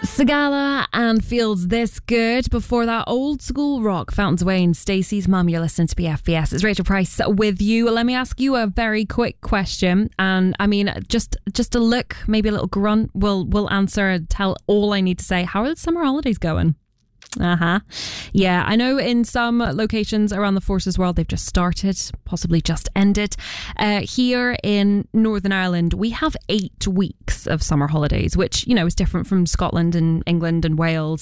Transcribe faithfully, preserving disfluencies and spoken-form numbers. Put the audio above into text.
Sagala and Feels This Good. Before that, old school rock, Fountains Way and Stacey's Mum. You're listening to B F B S. It's Rachel Price with you. Let me ask you a very quick question. And I mean, just just a look, maybe a little grunt will will answer, tell all I need to say. How are the summer holidays going? Uh-huh. Yeah, I know in some locations around the Forces world they've just started, possibly just ended. Uh, here in Northern Ireland, we have eight weeks of summer holidays, which, you know, is different from Scotland and England and Wales